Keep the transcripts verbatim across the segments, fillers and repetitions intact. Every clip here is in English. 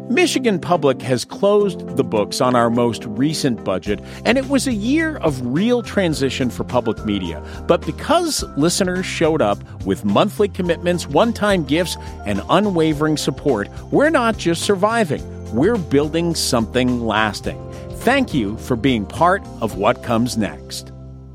Michigan Public has closed the books on our most recent budget, and it was a year of real transition for public media. But because listeners showed up with monthly commitments, one-time gifts, and unwavering support, we're not just surviving, we're building something lasting. Thank you for being part of what comes next.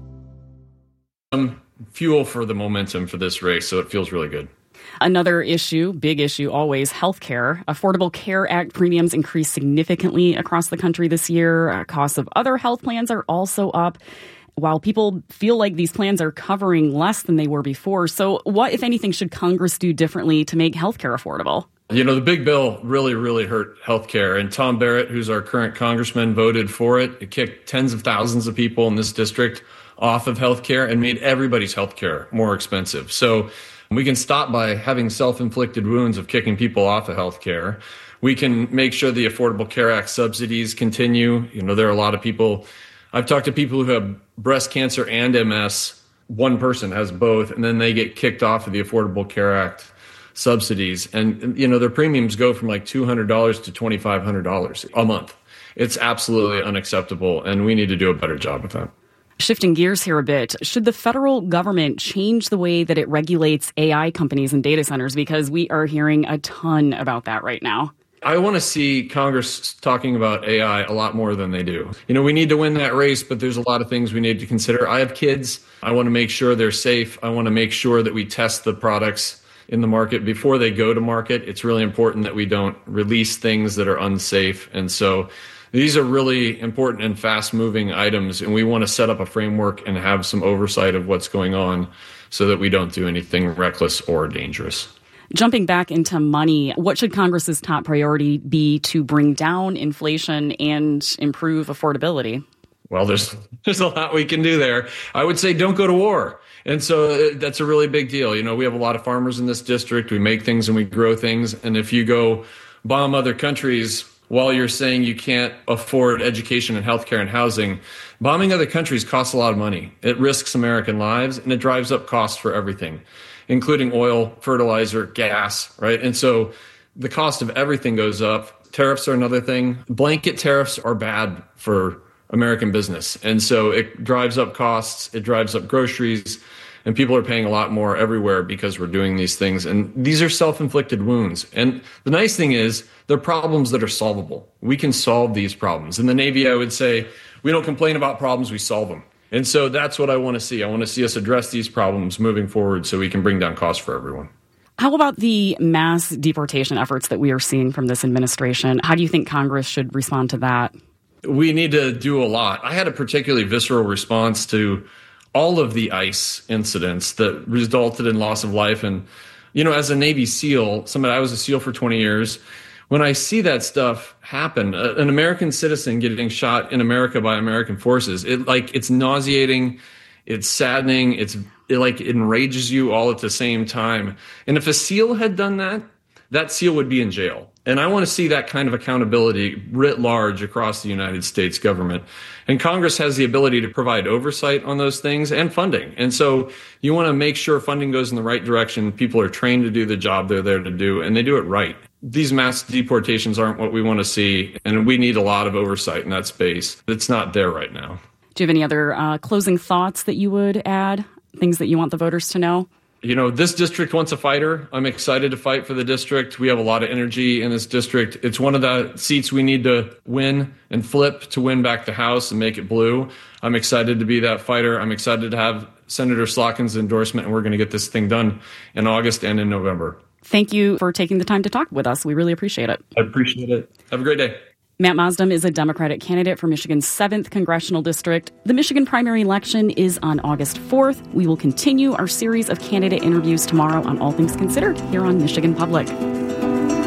Um, fuel for the momentum for this race, so it feels really good. Another issue, big issue always, healthcare. Affordable Care Act premiums increased significantly across the country this year. Uh, costs of other health plans are also up, while people feel like these plans are covering less than they were before. So what, if anything, should Congress do differently to make healthcare affordable? You know, the big bill really, really hurt healthcare. And Tom Barrett, who's our current congressman, voted for it. It kicked tens of thousands of people in this district off of healthcare and made everybody's healthcare more expensive. So we can stop by having self-inflicted wounds of kicking people off of healthcare. We can make sure the Affordable Care Act subsidies continue. You know, there are a lot of people. I've talked to people who have breast cancer and M S. One person has both, and then they get kicked off of the Affordable Care Act subsidies. And, you know, their premiums go from like two hundred dollars to twenty-five hundred dollars a month. It's absolutely unacceptable, and we need to do a better job with that. Shifting gears here a bit, should the federal government change the way that it regulates A I companies and data centers? Because we are hearing a ton about that right now. I want to see Congress talking about A I a lot more than they do. You know, we need to win that race, but there's a lot of things we need to consider. I have kids. I want to make sure they're safe. I want to make sure that we test the products in the market before they go to market. It's really important that we don't release things that are unsafe. And so these are really important and fast-moving items, and we want to set up a framework and have some oversight of what's going on so that we don't do anything reckless or dangerous. Jumping back into money, what should Congress's top priority be to bring down inflation and improve affordability? Well, there's there's a lot we can do there. I would say don't go to war. And so that's a really big deal. You know, we have a lot of farmers in this district. We make things and we grow things. And if you go bomb other countries while you're saying you can't afford education and healthcare and housing, bombing other countries costs a lot of money. It risks American lives, and it drives up costs for everything, including oil, fertilizer, gas, right? And so the cost of everything goes up. Tariffs are another thing. Blanket tariffs are bad for American business. And so it drives up costs, it drives up groceries, and people are paying a lot more everywhere because we're doing these things. And these are self-inflicted wounds. And the nice thing is they're problems that are solvable. We can solve these problems. In the Navy, I would say, we don't complain about problems, we solve them. And so that's what I want to see. I want to see us address these problems moving forward so we can bring down costs for everyone. How about the mass deportation efforts that we are seeing from this administration? How do you think Congress should respond to that? We need to do a lot. I had a particularly visceral response to all of the ICE incidents that resulted in loss of life. And, you know, as a Navy SEAL, somebody, I was a SEAL for twenty years. When I see that stuff happen, an American citizen getting shot in America by American forces, it like it's nauseating, it's saddening, it's it like enrages you all at the same time. And if a SEAL had done that, that SEAL would be in jail. And I want to see that kind of accountability writ large across the United States government. And Congress has the ability to provide oversight on those things and funding. And so you want to make sure funding goes in the right direction. People are trained to do the job they're there to do, and they do it right. These mass deportations aren't what we want to see, and we need a lot of oversight in that space. It's not there right now. Do you have any other uh, closing thoughts that you would add, things that you want the voters to know? You know, this district wants a fighter. I'm excited to fight for the district. We have a lot of energy in this district. It's one of the seats we need to win and flip to win back the House and make it blue. I'm excited to be that fighter. I'm excited to have Senator Slotkin's endorsement, and we're going to get this thing done in August and in November. Thank you for taking the time to talk with us. We really appreciate it. I appreciate it. Have a great day. Matt Mosdem is a Democratic candidate for Michigan's seventh Congressional District. The Michigan primary election is on August fourth. We will continue our series of candidate interviews tomorrow on All Things Considered here on Michigan Public.